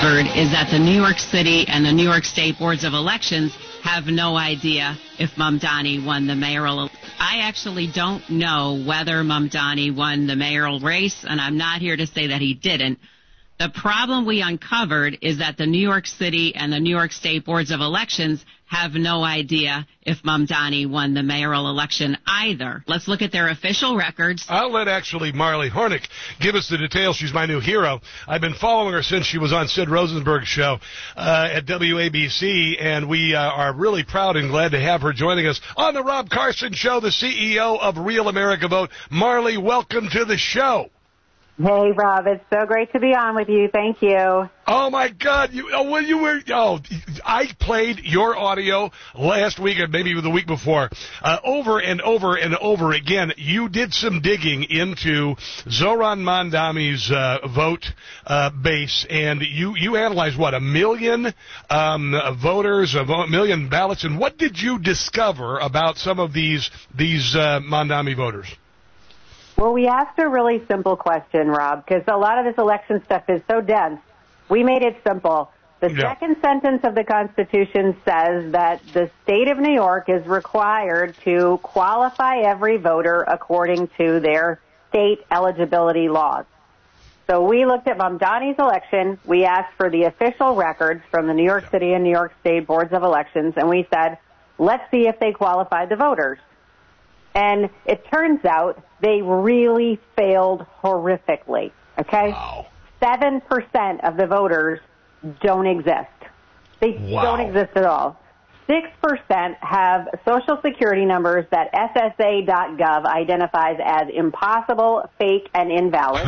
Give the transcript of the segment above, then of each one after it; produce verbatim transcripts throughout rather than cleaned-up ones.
uncovered is that the New York City and the New York State boards of elections have no idea if Mamdani won the mayoral. I actually don't know whether Mamdani won the mayoral race, and I'm not here to say that he didn't. The problem we uncovered is that the New York City and the New York State boards of elections have no idea if Mamdani won the mayoral election either. Let's look at their official records. I'll let actually Marley Hornick give us the details. She's my new hero. I've been following her since she was on Sid Rosenberg's show uh, at W A B C, and we uh, are really proud and glad to have her joining us on the Rob Carson Show, the C E O of Real America Vote. Marley, welcome to the show. Hey, Rob, it's so great to be on with you. Thank you. Oh, my God. You, oh, well, you were, oh, I played your audio last week and maybe the week before uh, over and over and over again. You did some digging into Zohran Mamdani's uh, vote uh, base, and you, you analyzed, what, a million um, voters, a million ballots, and what did you discover about some of these, these uh, Mamdani voters? Well, we asked a really simple question, Rob, because a lot of this election stuff is so dense. We made it simple. The Yeah. second sentence of the Constitution says that the state of New York is required to qualify every voter according to their state eligibility laws. So we looked at Mamdani's election. We asked for the official records from the New York City and New York State boards of elections, and we said, let's see if they qualified the voters. And it turns out they really failed horrifically, okay? Wow. seven percent of the voters don't exist. They Wow. don't exist at all. six percent have Social Security numbers that S S A dot gov identifies as impossible, fake, and invalid.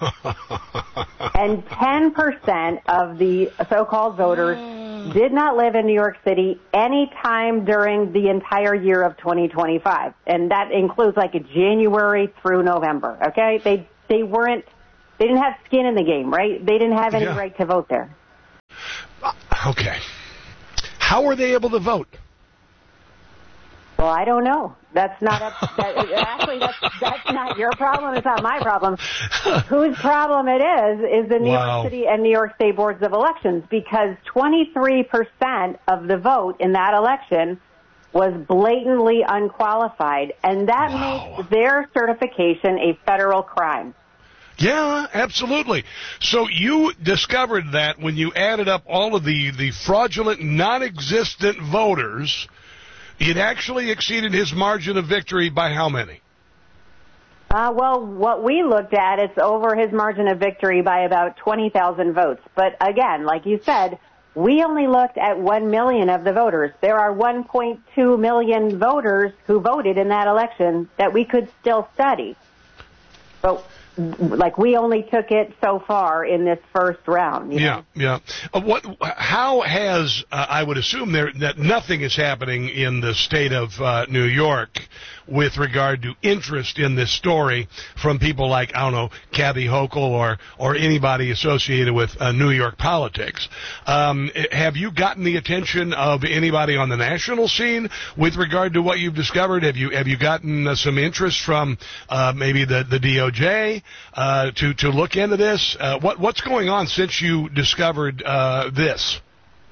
And ten percent of the so-called voters did not live in New York City any time during the entire year of twenty twenty-five. And that includes like a January through November, okay? They they weren't, they didn't have skin in the game, right? They didn't have any Yeah. right to vote there. Okay. How were they able to vote? Well, I don't know. That's not up, that, actually, that's, that's not your problem. It's not my problem. Whose problem it is is the New Wow. York City and New York State boards of elections, because twenty-three percent of the vote in that election was blatantly unqualified, and that Wow. makes their certification a federal crime. Yeah, absolutely. So you discovered that when you added up all of the, the fraudulent, non-existent voters, it actually exceeded his margin of victory by how many? Uh, well, what we looked at, it's over his margin of victory by about twenty thousand votes. But again, like you said, we only looked at one million of the voters. There are one point two million voters who voted in that election that we could still study. But, like, we only took it so far in this first round. You know? Yeah, yeah. Uh, what? How has, uh, I would assume there that nothing is happening in the state of uh, New York with regard to interest in this story from people like, I don't know, Kathy Hochul or, or anybody associated with uh, New York politics. Um, have you gotten the attention of anybody on the national scene with regard to what you've discovered? Have you have you gotten uh, some interest from uh, maybe the, the D O J uh, to, to look into this? Uh, what what's going on since you discovered uh, this?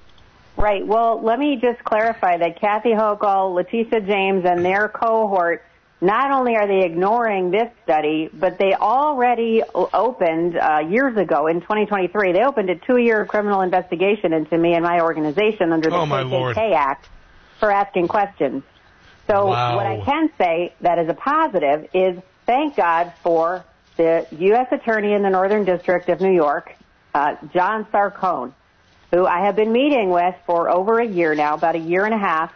Right. Well, let me just clarify that Kathy Hochul, Letitia James, and their cohort, not only are they ignoring this study, but they already opened uh, years ago in twenty twenty-three. They opened a two-year criminal investigation into me and my organization under the Oh, my K K K Lord. Act for asking questions. So Wow. what I can say that is a positive is thank God for the U S Attorney in the Northern District of New York, uh, John Sarcone, who I have been meeting with for over a year now, about a year and a half.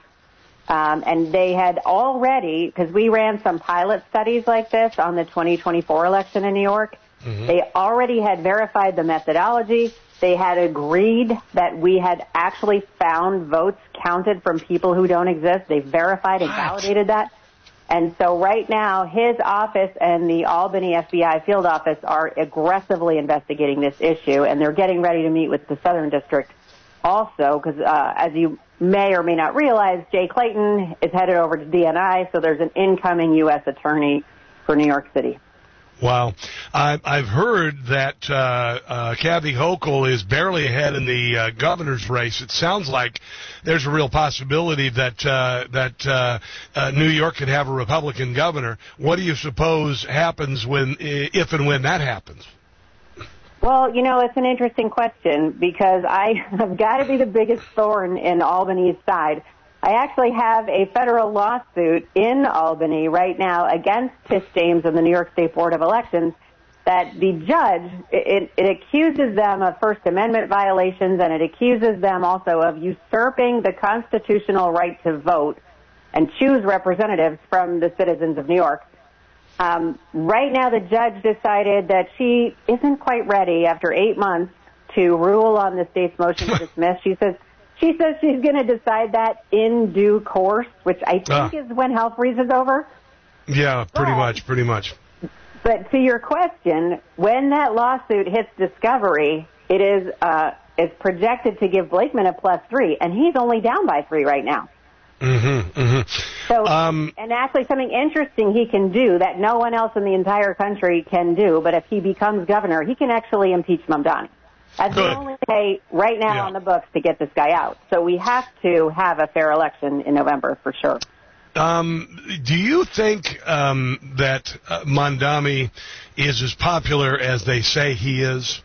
Um, and they had already, because we ran some pilot studies like this on the twenty twenty-four election in New York, mm-hmm. They already had verified the methodology. They had agreed that we had actually found votes counted from people who don't exist. They verified and validated that. And so right now, his office and the Albany F B I field office are aggressively investigating this issue, and they're getting ready to meet with the Southern District also, because uh, as you may or may not realize, Jay Clayton is headed over to D N I, so there's an incoming U S attorney for New York City. Wow. I, I've heard that uh, uh, Kathy Hochul is barely ahead in the uh, governor's race. It sounds like there's a real possibility that uh, that uh, uh, New York could have a Republican governor. What do you suppose happens when, if and when that happens? Well, you know, it's an interesting question because I have got to be the biggest thorn in Albany's side. I actually have a federal lawsuit in Albany right now against Tish James and the New York State Board of Elections that the judge, it, it accuses them of First Amendment violations, and it accuses them also of usurping the constitutional right to vote and choose representatives from the citizens of New York. Um, right now, the judge decided that she isn't quite ready after eight months to rule on the state's motion to dismiss. She says she says she's going to decide that in due course, which I think uh, is when Health Freeze is over. Yeah, pretty but, much, pretty much. But to your question, when that lawsuit hits discovery, it is uh, it's projected to give Blakeman a plus three, and he's only down by three right now. Mm-hmm, mm-hmm. So, um, and actually something interesting he can do that no one else in the entire country can do, but if he becomes governor, he can actually impeach Mamdani. That's good. the only way right now yeah. on the books to get this guy out. So we have to have a fair election in November for sure. Um, do you think um, that uh, Mamdani is as popular as they say he is?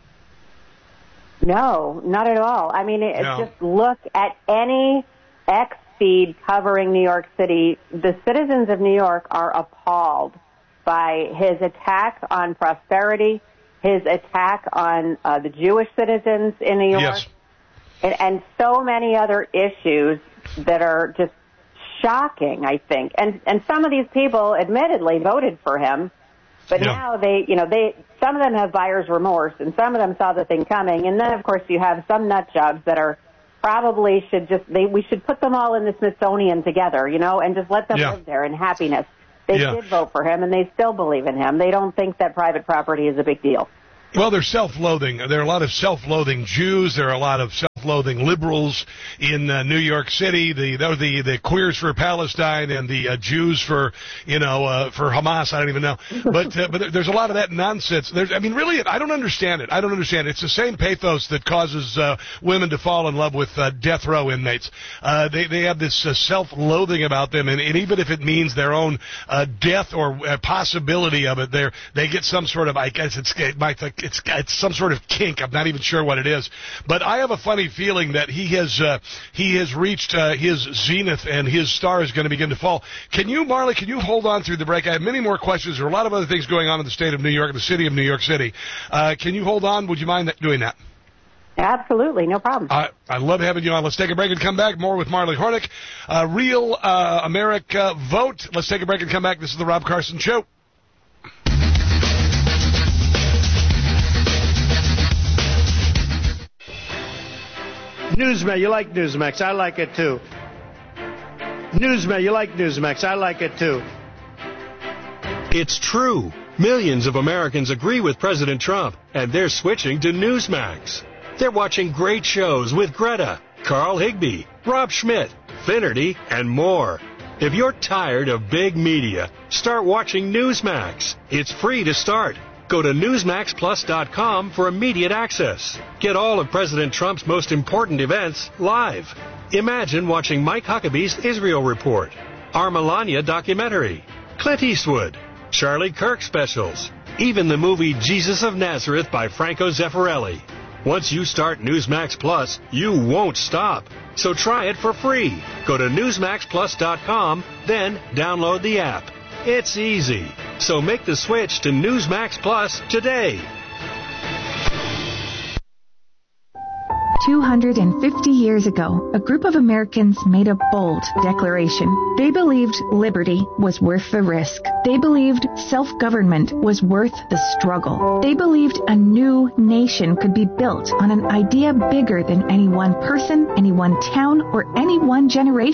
No, not at all. I mean, it, no. just look at any X feed covering New York City. The citizens of New York are appalled by his attack on prosperity, his attack on uh, the Jewish citizens in New York, yes. and, and so many other issues that are just shocking, I think. And and some of these people admittedly voted for him, but yeah. now they, you know, they some of them have buyer's remorse, and some of them saw the thing coming. And then, of course, you have some nut jobs that are probably should just, they we should put them all in the Smithsonian together, you know, and just let them yeah. live there in happiness. They yeah. did vote for him, and they still believe in him. They don't think that private property is a big deal. Well, they're self-loathing. There are a lot of self-loathing Jews. There are a lot of self-loathing liberals in uh, New York City. The the the queers for Palestine and the uh, Jews for you know uh, for Hamas. I don't even know. But uh, but there's a lot of that nonsense. There's I mean really I don't understand it. I don't understand it. It's the same pathos that causes uh, women to fall in love with uh, death row inmates. Uh, they they have this uh, self-loathing about them, and, and even if it means their own uh, death or uh, possibility of it, they they get some sort of I guess it's it might. It's, it's some sort of kink. I'm not even sure what it is. But I have a funny feeling that he has uh, he has reached uh, his zenith and his star is going to begin to fall. Can you, Marley, can you hold on through the break? I have many more questions. There are a lot of other things going on in the state of New York, the city of New York City. Uh, can you hold on? Would you mind doing that? Absolutely, no problem. Uh, I love having you on. Let's take a break and come back. More with Marley Hornick. Uh, Real uh, America Vote. Let's take a break and come back. This is the Rob Carson Show. Newsmax, you like Newsmax. I like it too. Newsmax, you like Newsmax. I like it too. It's true. Millions of Americans agree with President Trump, and they're switching to Newsmax. They're watching great shows with Greta, Carl Higbie, Rob Schmidt, Finnerty, and more. If you're tired of big media, start watching Newsmax. It's free to start. Go to Newsmax Plus dot com for immediate access. Get all of President Trump's most important events live. Imagine watching Mike Huckabee's Israel Report, our Melania documentary, Clint Eastwood, Charlie Kirk specials, even the movie Jesus of Nazareth by Franco Zeffirelli. Once you start Newsmax Plus, you won't stop. So try it for free. Go to Newsmax Plus dot com, then download the app. It's easy. So make the switch to Newsmax Plus today. two hundred fifty years ago, a group of Americans made a bold declaration. They believed liberty was worth the risk. They believed self-government was worth the struggle. They believed a new nation could be built on an idea bigger than any one person, any one town, or any one generation.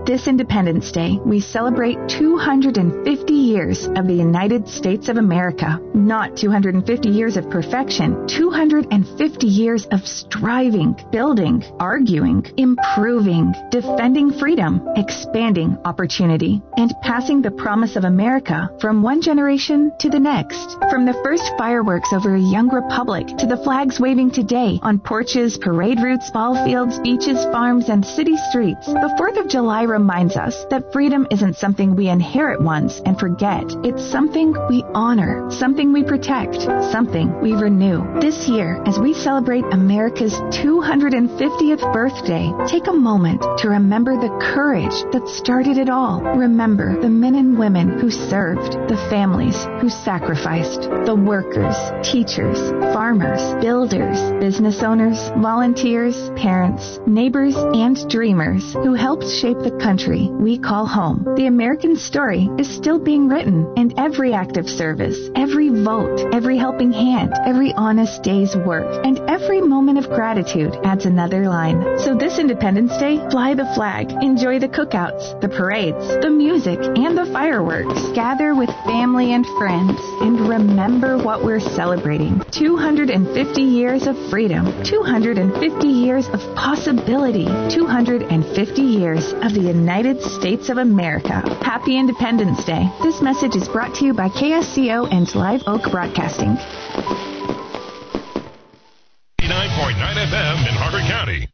This Independence Day, we celebrate two hundred fifty years of the United States of America. Not two hundred fifty years of perfection, two hundred fifty years of striving, building, arguing, improving, defending freedom, expanding opportunity, and passing the promise of America from one generation to the next. From the first fireworks over a young republic to the flags waving today on porches, parade routes, ball fields, beaches, farms, and city streets, the fourth of July reminds us that freedom isn't something we inherit once and forget. It's something we honor, something we protect, something we renew. This year, as we celebrate America's two hundred fiftieth birthday, take a moment to remember the courage that started it all. Remember the men and women who served, the families who sacrificed, the workers, teachers, farmers, builders, business owners, volunteers, parents, neighbors, and dreamers who helped shape the country we call home. The American story is still being written, and every act of service, every vote, every helping hand, every honest day's work, and every moment of gratitude adds another line. So this Independence Day, fly the flag, enjoy the cookouts, the parades, the music, and the fireworks. Gather with family and friends, and remember what we're celebrating. two hundred fifty years of freedom, two hundred fifty years of possibility, two hundred fifty years of the United States of America. Happy Independence Day. This message is brought to you by K S C O and Live Oak Broadcasting. eighty-nine point nine F M in Harford County.